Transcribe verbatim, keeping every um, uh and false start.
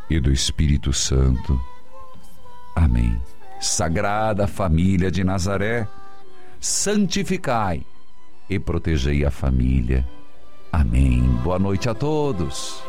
e do Espírito Santo. Amém. Sagrada Família de Nazaré, santificai e protegei a família. Amém. Boa noite a todos.